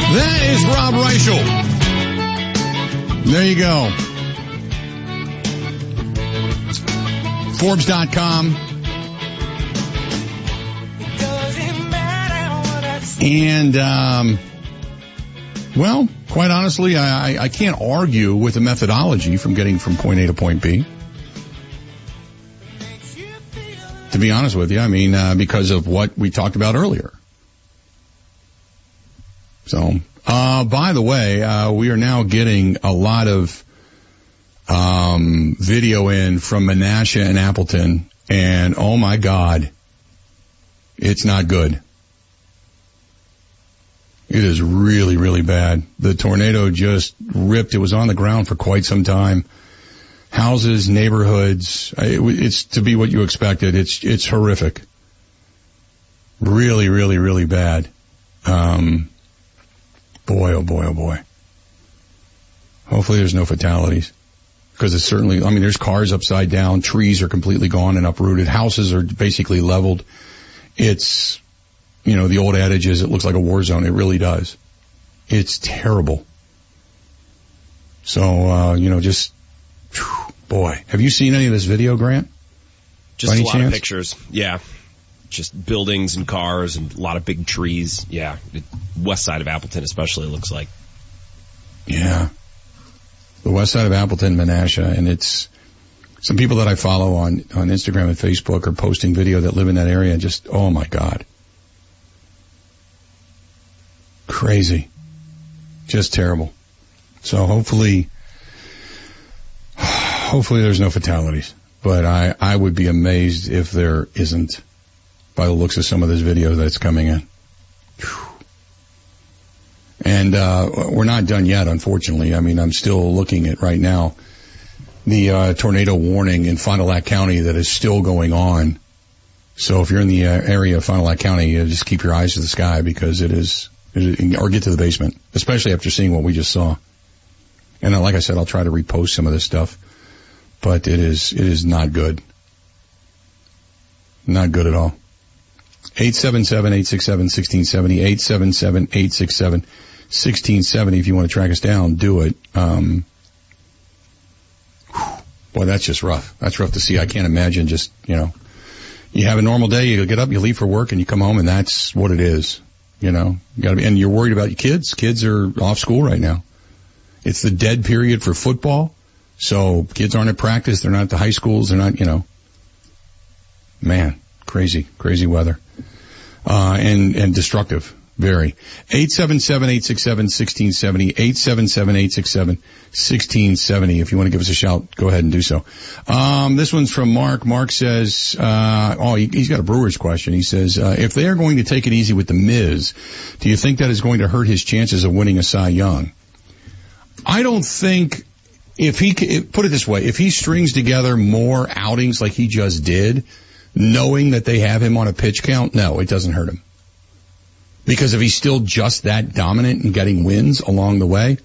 That is Rob Reichel. There you go. Forbes.com. And, well, quite honestly, I can't argue with the methodology from getting from point A to point B. To be honest with you, I mean, because of what we talked about earlier. So, by the way, we are now getting a lot of video in from Menasha and Appleton, and oh my God, it's not good. It is really, really bad. The tornado just ripped. It was on the ground for quite some time. Houses, neighborhoods, it's to be what you expected. It's horrific. Really, really, really bad. Boy, oh boy, oh boy. Hopefully there's no fatalities. Because it's certainly, I mean, there's cars upside down, trees are completely gone and uprooted, houses are basically leveled. It's, you know, the old adage is it looks like a war zone. It really does. It's terrible. So, you know, just, boy. Have you seen any of this video, Grant? Just a lot of pictures. Yeah. Just buildings and cars and a lot of big trees. Yeah. West side of Appleton especially, it looks like. Yeah. The west side of Appleton, Menasha, and it's some people that I follow on Instagram and Facebook are posting video that live in that area and just, oh my God. Crazy. Just terrible. So hopefully there's no fatalities. But I would be amazed if there isn't by the looks of some of this video that's coming in. Whew. And we're not done yet, unfortunately. I mean, I'm still looking at right now the tornado warning in Fond du Lac County that is still going on. So if you're in the area of Fond du Lac County, just keep your eyes to the sky because or get to the basement, especially after seeing what we just saw. And like I said, I'll try to repost some of this stuff, but it is not good. Not good at all. 877-867-1670, 877-867-1670. If you want to track us down, do it. Boy, that's just rough. That's rough to see. I can't imagine just, you know, you have a normal day, you get up, you leave for work, and you come home, and that's what it is. You know, you gotta be, and you're worried about your kids. Kids are off school right now. It's the dead period for football. So kids aren't at practice. They're not at the high schools. They're not, you know, man, crazy weather. And destructive. Very. 877-867-1670, 877-867-1670. If you want to give us a shout, go ahead and do so. This one's from Mark. Mark says, he's got a Brewers question. He says, if they are going to take it easy with the Miz, do you think that is going to hurt his chances of winning a Cy Young? I don't think, put it this way, if he strings together more outings like he just did, knowing that they have him on a pitch count, no, it doesn't hurt him. Because if he's still just that dominant and getting wins along the way,